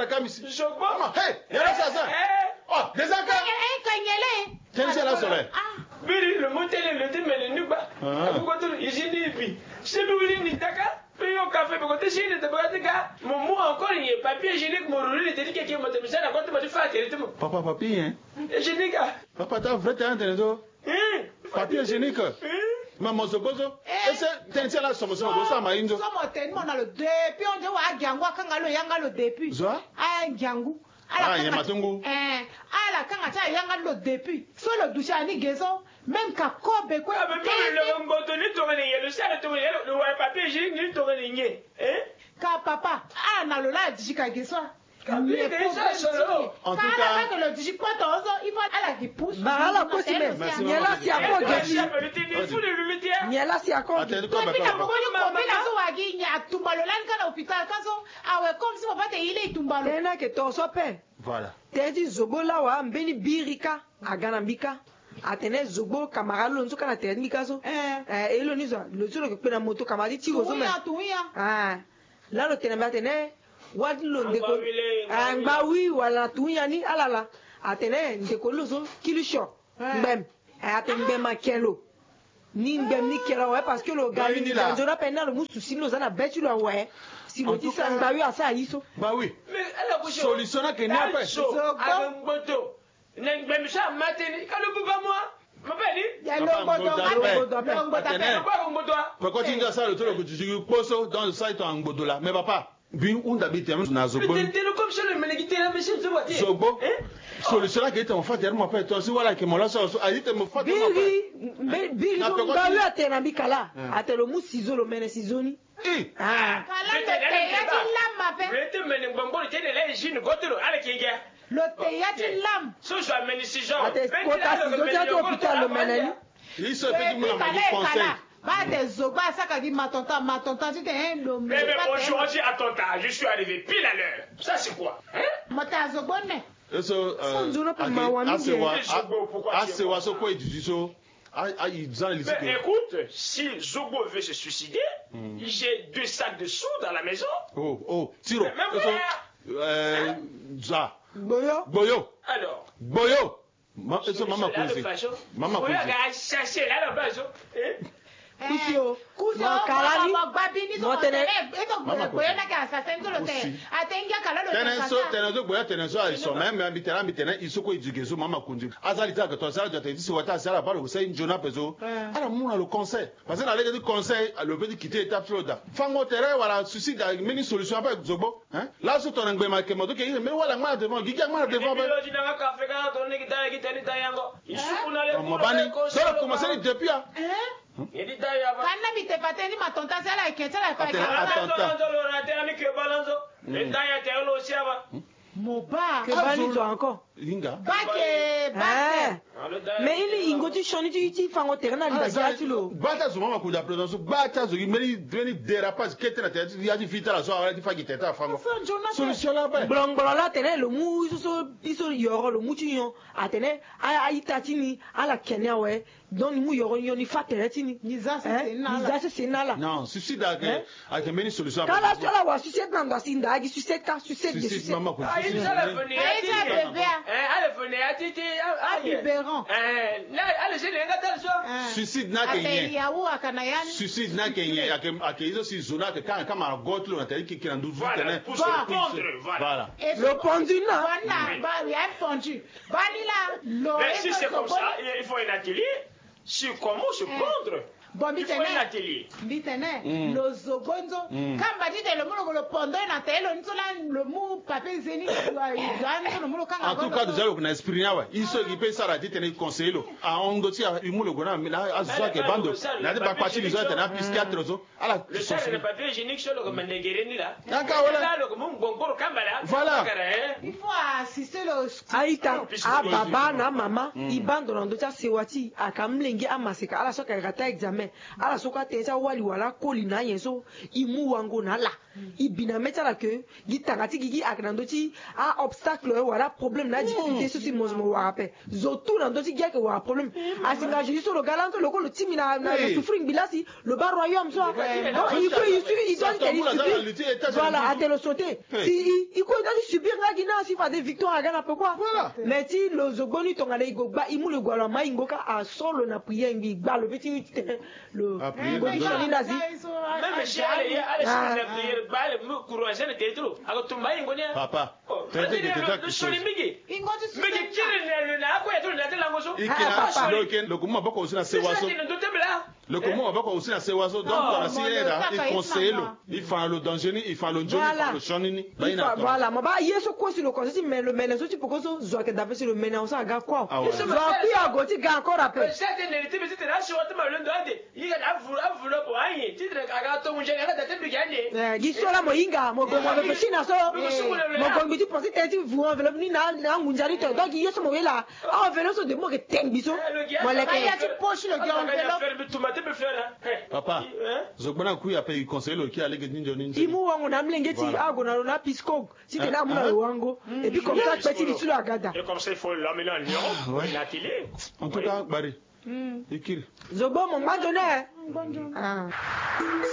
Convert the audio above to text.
la camise. Hey, il y a ça. Oh, des accords. Tiens, là, soleil. Biri le motel le thème le nuba. Abukoto izini bi. Sebuli ni taka. Payo café parce que chez les tabaga. Mon mot encore il est papier hygiénique mon rouler te dit que moi te ça quand tu fais faire tout. Papa papier hein. Hygiénique. Papa t'as vrai t'as entendu papier hygiénique. Maman Zobozo. Est-ce que tu as la solution de ça mainzo? Somo tellement dans le depuis on dit wa Django kanga yanga le depuis. Zoa? Ah Django. Ah, il y a matungu. La kanga cha yanga le depuis. So le douche ani gezo même ka kobe quoi. Ah mais le mbotoni toreni le sale toreni le papier hygiénique ni toreni hein? Ka papa na lo la djika gezo. En tout cas, le digipoto il faut à la qui pousse. Bah la possible. Niela si ako gesi. Niela si ako. Depuis la mokoni kobe na so wagi nya tumbalo lan kana hôpital kaso awe comme si papa te ile tumbalo. Tena ke to so pe. Voilà. Tedi zobola wa mbeni birika agana mbika. Atene zobo kamara lo nzo kana tedi kaso. Elo nizo lo zolo ke pena moto kamari ti ozo me. Ah. Là le tena batene wadlo ndeko ngba wi wala tunyani alala atene ndeko lozo kilisho mbem atene ma kelo ni mbem ni kelo ouais parce que le gars ni danjora pena le musu sino za na betu lo ouais si lo ti sa ngba wi asa yiso bah oui mais ala ko solution na ke na pa so agboto ngbe sa mateni kalu buba moi pourquoi tu dis ça le truc que tu dis poso dans le site en Godola mais papa bien on d'habiter na Zobo comme ça le menegité la monsieur Zobo solution là que tu m'as fait tellement fait toi si voilà que mon là ça a dit me fait biri donc balu atena bikala atelo mu sizo lo mene sizoni kala te ya ti lama pe le te mene gbongo te le jine gotelo ala kinga le te ya ti lam so je amène si genre ate kota sizo ti hôpital lo mene ni il se fait du monde à conseil ba te zogba saka di matonta tu te un mais aujourd'hui attentat je suis arrivé pile à l'heure ça c'est quoi hein mata zogbone eso asewa so ko idiso écoute, si Zobo veut se suicider, j'ai 2 sacs de sous dans la maison. Oh, tiro. Ça. Boyo. Alors. Boyo. Maman Kouzi. Maman Kouzi. Chercher là la base. Kusio. Kalani. Motene. Maman Kouzi. Teneso ils même habitena isoko idigezo Maman Kouzi. Azalita que toi ça tu te dis wata ça là pas le c'est Jonah peso. Alors mon le conseil parce que la lègue du conseil le petit quitter étape floda. Fango terre voilà suicide mini solution avec Zobo hein. Là sur ton ngbe marqué moto que mais voilà moi devant giga moi devant. Mobani. Ça commencer depuis hein. Kana bite pateni matonta sala iketela fa Moba. Que bani encore. Linga. Mais il ingoti choni tu fango terna li lo. Bata zo mama kuda présence bata zo meli dérapage ketena te ya di fita la so ala di fa giteta fango. Solution là ba. Blong la tene lo mu iso yoro lo mu tinyo atene aita tini ala kenya we don mu yoro yoni fa tere tini. Niza c'est nala. Non, suicide avec meni solution. Kala tola wa suicide nanda sinda agi suicide ka suicide de suicide. Maman kuda. Suicide na kenye. Suicide na kenye akeizo si zona que quand kama gotlo na teli ki na nduzu tene. Voilà. Le pendu là. Il y a un pendu. Mais si c'est comme ça, il faut un atelier. Si comment se pendre? Bon, bitene, lo zogonzo, kamba dite le mulo le pondo na telo ntola le mu papier zeni le mulo kanga. En tout cas, déjà le esprit na ouais. Il se qui peut ça la dite ne conseiller a on doit dire il mulo gona mais là azwa ke bando. Na de ba parti les autres na psychiatre zo. Ala le sens le papier hygiénique sur le manegere là. Voilà. Le mu ngongoro kamba là. Voilà. Il faut assister le Aïta baba na mama ibando na ndota sewati akamlenge amaseka ala soka rata examen me ala soka te sa wali wala koli na yenso imu wango na la ibina meta la que gitangati gigi aknandoti a obstacle wala problème na difficulté souci mo wape zotu na ndoti gya ke wa problème asinga juste le galanto le ko timi na souffrir bilasi le bas royaume so il doit voilà à te le sauter si il ko dans subir nga gina si fa des victoires gana pourquoi mais si le zogoni tonga le go ba imu le gwala mai ngoka a solo na prier ngi ba le petit le ngoni nazi même chez allez sur la prière ba le courage ne tetro ako tumba ngoni papa tete que tete soli migi migi kire na ko eto na tela ngoso ikina loken le comment bako usina sewaso le comment bako usina sewaso donc on a siera il conseille il fait le danger il fait le njoni le shonini voilà ma ba yeso ko si le conseil mais le menace tu peux so zo que d'après le menace ça ga quoi zo ku ya go ti ga encore après c'est de l'érité mais c'était là sur te ma le ndande il a voulu pour rien tu te ga to munje ga da te bi gane gi so la mo inga mo go mo be china so mo go mi ti penser te vous enveloppe ni na munjari to donc yeso mo wela enveloppe so de mo ke ten biso mo le ke ya ti poche le gars enveloppe papa zogbana ku ya pe il conseille le qui allait que ninjo ninjo imu wangu na mlengeti ago na pisco si te na muna wango et puis comme ça petit bitu la gada et comme ça il faut l'amener en Europe la télé en tout cas bari ikiri zobo mon bandonné